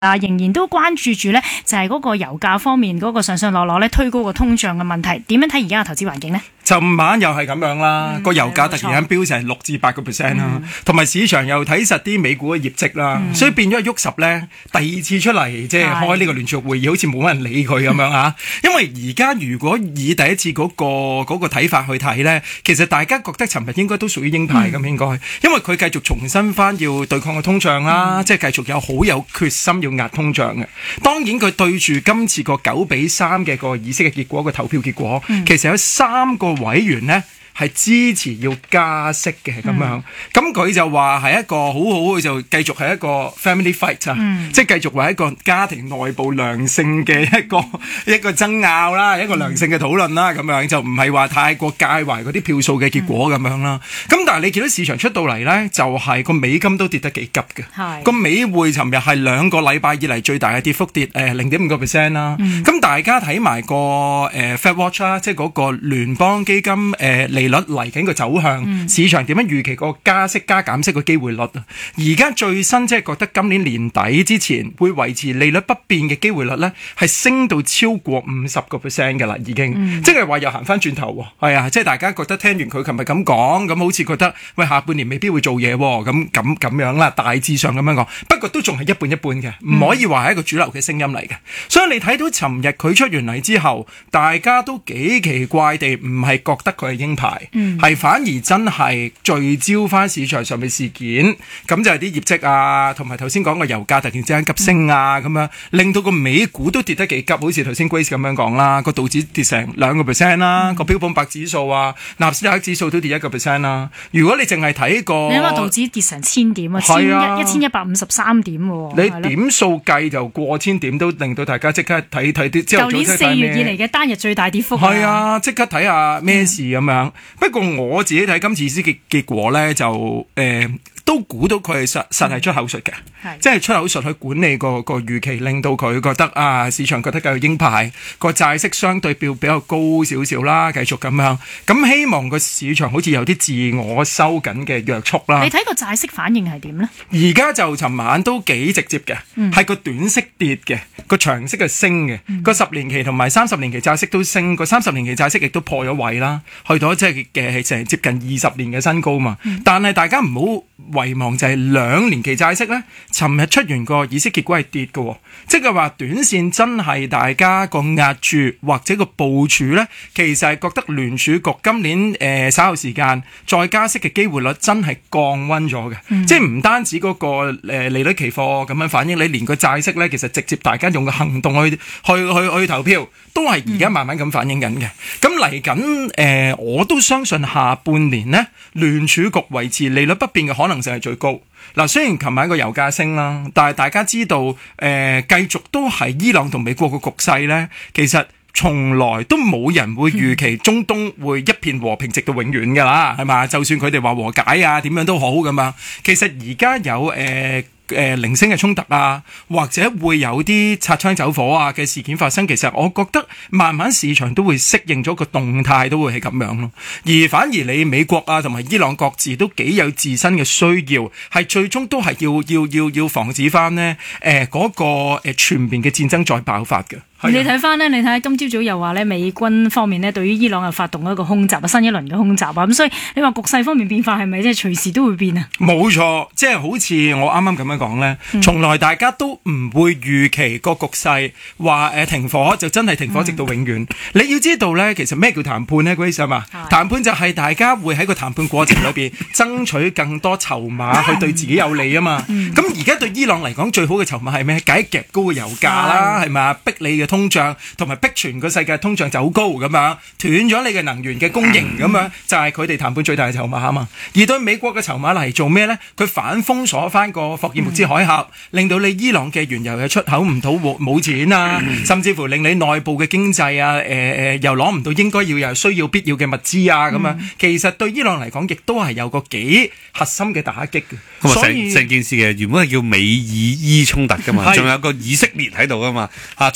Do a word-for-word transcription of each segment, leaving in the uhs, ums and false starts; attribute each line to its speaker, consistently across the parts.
Speaker 1: 啊，仍然都關注住咧，就係嗰個油價方面嗰個上上落落咧，推高個通脹嘅問題。點樣睇而家嘅投資環境呢？
Speaker 2: 尋晚又係咁樣啦，個、嗯、油價突然間飆成六至八個 percent 啦，同埋、嗯、市場又睇實啲美股嘅業績啦，嗯、所以變咗喐十咧，第二次出嚟即係開呢個聯儲會議，好似冇乜人理佢咁樣嚇。因為而家如果以第一次嗰、嗰個嗰睇、嗰個、法去睇咧，其實大家覺得尋日應該都屬於鷹派咁、嗯、應該，因為佢繼續重新翻要對抗個通脹啦，嗯、即係繼續有好有決心要壓通脹嘅。當然佢對住今次個九比三嘅個議息嘅結果個投票結果，嗯、其實有三個委員呢係支持要加息嘅咁樣，咁佢、嗯、就話係一個好好嘅，就繼續係一個 family fight 啊、嗯，即係繼續為一個家庭內部良性嘅一個一個爭拗啦，一個良性嘅討論啦，咁樣就唔係話太過介懷嗰啲票數嘅結果咁樣啦。咁、嗯、但係你見到市場出到嚟咧，就係、是、個美金都跌得幾急嘅，個是美匯尋日係兩個禮拜以嚟最大嘅跌幅，跌誒零點五個 percent 啦。咁、嗯、大家睇埋個誒 Fed Watch 啦，即係嗰個聯邦基金誒。呃利率嚟緊個走向，嗯、市場點樣預期個加息加減息個機會率啊？而家最新即係覺得今年年底之前會維持利率不變嘅機會率咧，係升到超過五十個 percent 嘅啦，已經，嗯、即係話又行翻轉頭喎。係啊，即係大家覺得聽完佢琴日咁講，咁好似覺得喂下半年未必會做嘢喎，咁咁咁樣啦，大致上咁樣講。不過都仲係一半一半嘅，唔可以話係一個主流嘅聲音嚟嘅。所以你睇到尋日佢出完嚟之後，大家都幾奇怪地唔係覺得佢係鷹派。係、嗯、反而真係聚焦翻市場上面事件，咁就係啲業績啊，同埋頭先講個油價突然之間急升啊，咁、嗯、樣令到個美股都跌得幾急，好似頭先 Grace 咁樣講啦，個道指跌成兩個 percent 啦，個、嗯、標普百指數啊，納斯達克指數都跌一個 percent 啦。如果你淨係睇個，你諗下道指跌成千點啊，千一一千一百五十三點喎，你點數計就過千點，都令到大家即刻睇睇啲。舊年四月以嚟嘅單日最大跌幅係啊，即刻睇下咩事咁樣。嗯不過我自己睇今次嘅結果咧，就誒、呃、都估到佢係實實係出口術嘅，嗯、即係出口術去管理個個預期，令到佢覺得啊市場覺得繼續鷹派，個債息相對比比較高少少啦，繼續咁樣，咁希望個市場好似有啲自我收緊嘅約束啦。
Speaker 1: 你睇個債息反應係點呢？
Speaker 2: 而家就尋晚都幾直接嘅，係個、嗯、短息跌嘅，個長息係升嘅，個、嗯、十年期同埋三十年期債息都升，個三十年期債息亦都破咗位啦，去到即係嘅係成接近二十年嘅新高嘛。嗯、但係大家唔好遺忘就係兩年期債息咧，尋日出完個議息結果係跌嘅，即係話短線真係大家個壓住或者個部署咧，其實係覺得聯儲局今年誒、呃、稍後時間再加息嘅機會率真係降溫咗嘅，嗯、即係唔單止嗰個誒利率期貨咁樣反映，你連個債息咧，其實直接大家用個行動去去去去投票，都係而家慢慢咁反映緊嘅。咁嚟緊誒，我都相信下半年呢，聯儲局維持利率不變嘅可能性係最高。嗱，雖然琴晚個油價升啦，但係大家知道誒、呃，繼續都係伊朗同美國個局勢咧，其實從來都冇人會預期中東會一片和平直到永遠㗎啦，係嘛？就算佢哋話和解啊，點樣都好咁嘛。其實而家有誒。呃誒、呃、零星嘅衝突啊，或者會有啲擦槍走火啊嘅事件發生，其實我覺得慢慢市場都會適應咗個動態，都會係咁樣咯。而反而你美國啊同埋伊朗各自都幾有自身嘅需要，係最終都係要要要要防止翻呢誒嗰個誒全面嘅戰爭再爆發嘅。
Speaker 1: 你睇翻呢，你睇下今朝早又話咧，美軍方面呢對於伊朗又發動一個空襲啊，新一輪嘅空襲啊，咁所以你話局勢方面變化係咪即係隨時都會變啊？冇
Speaker 2: 錯，即係好似我啱啱咁樣講咧，嗯、從來大家都唔會預期個局勢話誒停火就真係停火直到永遠。嗯、你要知道咧，其實咩叫談判呢？嗰意思係嘛？談判就係大家會喺個談判過程裏邊爭取更多籌碼去對自己有利啊嘛。咁而家對伊朗嚟講最好嘅籌碼係咩？梗係夾高嘅油價啦，係咪？逼你嘅通脹同埋逼全個世界通脹走高咁樣，斷咗你嘅能源嘅供應咁樣，就係佢哋談判最大嘅籌碼啊嘛。而對美國嘅籌碼嚟做咩呢？佢反封鎖翻個霍爾木茲海峽，令到你伊朗嘅原油嘅出口唔到冇錢啊，甚至乎令你內部嘅經濟啊，誒、呃、誒又攞唔到應該要又需要必要嘅物資啊咁樣。其實對伊朗嚟講，亦都係有個幾核心嘅打擊嘅。
Speaker 3: 咁啊，成成件事嘅原本係叫美以伊衝突噶嘛，仲有個以色列喺度噶嘛。嚇，最初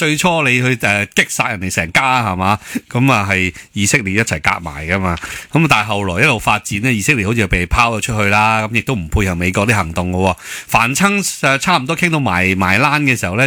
Speaker 3: 你去誒擊殺人哋成家係嘛？咁啊係以色列一齊夾埋噶嘛？咁但係後來一路發展呢，以色列好似被拋咗出去啦，咁亦都唔配合美國啲行動嘅喎。凡親誒差唔多傾到埋埋欄嘅時候咧。